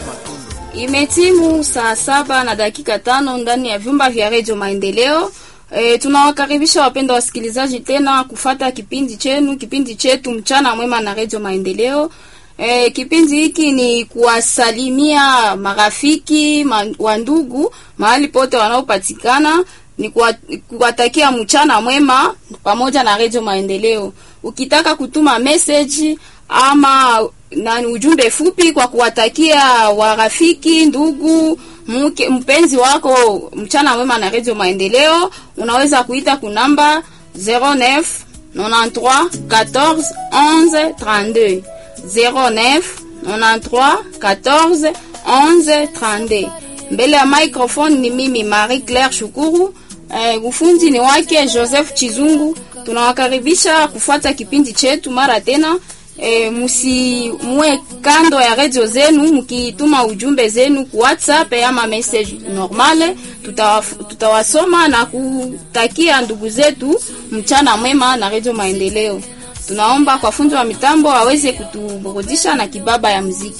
Imetimu saa 7:05 ndani ya vyumba vya Radio Maendeleo. Tunawakaribisha wapenda wasikilizaji tena kufata kipindi chetu mchana mwema na Radio Maendeleo. Kipindi hiki ni kuwasalimia marafiki wa ndugu mahali pote wanaopatikana, ni kuwatakia mchana mwema pamoja na Radio Maendeleo. Ukitaka kutuma message ama na ujumbe fupi kwa kuwatakia warafiki, ndugu, mpenzi wako mchana mwema na Radio Maendeleo, unaweza kuita kunamba 09 93 14 11 32 09 93 14 11 32. Mbele ya microphone ni mimi Marie Claire Shukuru, ufundi ni wake Joseph Chizungu. Tunawakaribisha kufuata kipindi chetu mara tena. Musimwe kando ya radio zenu, mkituma ujumbe zenu ku WhatsApp ama message normale, tutawasoma na kutakia ndugu zetu mchana mwema na Radio Maendeleo. Tunaomba kwa fundi wa mitambo aweze kutuburudisha na kibaba ya muziki.